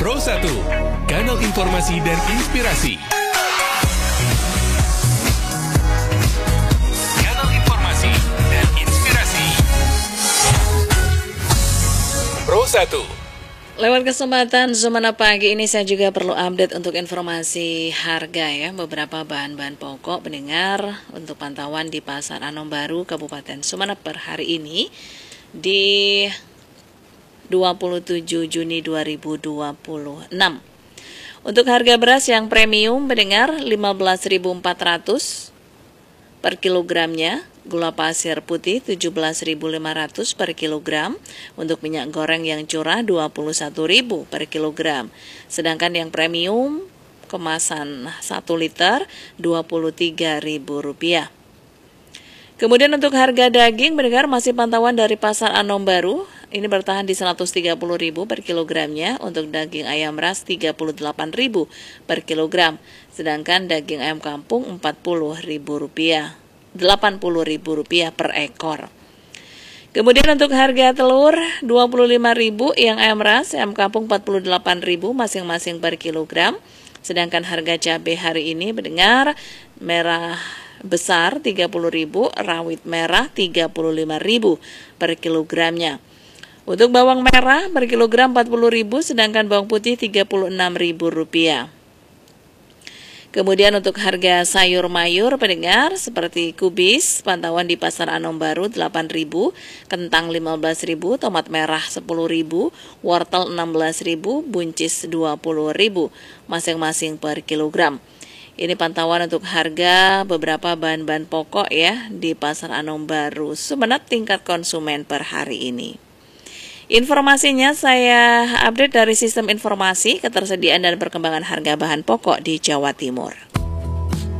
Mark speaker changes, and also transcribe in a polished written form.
Speaker 1: Pro 1, kanal informasi dan inspirasi. Kanal informasi dan inspirasi. Pro 1.
Speaker 2: Lewat kesempatan Zumana pagi ini saya juga perlu update untuk informasi harga ya. Beberapa bahan-bahan pokok pendengar untuk pantauan di Pasar Anom Baru Kabupaten Sumeneb per hari ini di 27 Juni 2026. Untuk harga beras yang premium pendengar 15.400 per kilogramnya, gula pasir putih 17.500 per kilogram, untuk minyak goreng yang curah 21.000 per kilogram. Sedangkan yang premium kemasan 1 liter Rp23.000. Kemudian untuk harga daging pendengar masih pantauan dari Pasar Anom Baru, ini bertahan di 130.000 per kilogramnya, untuk daging ayam ras 38.000 per kilogram, sedangkan daging ayam kampung Rp80.000, Rp80.000 per ekor. Kemudian untuk harga telur 25.000 yang ayam ras, ayam kampung 48.000 masing-masing per kilogram, sedangkan harga cabai hari ini mendengar merah besar 30.000, rawit merah 35.000 per kilogramnya. Untuk bawang merah per kilogram 40.000, sedangkan bawang putih Rp36.000. Kemudian untuk harga sayur mayur pendengar seperti kubis pantauan di Pasar Anom Baru 8.000, kentang 15.000, tomat merah 10.000, wortel 16.000, buncis 20.000 masing-masing per kilogram. Ini pantauan untuk harga beberapa bahan-bahan pokok ya di Pasar Anom Baru Sumeneb tingkat konsumen per hari ini. Informasinya saya update dari Sistem Informasi Ketersediaan dan Perkembangan Harga Bahan Pokok di Jawa Timur.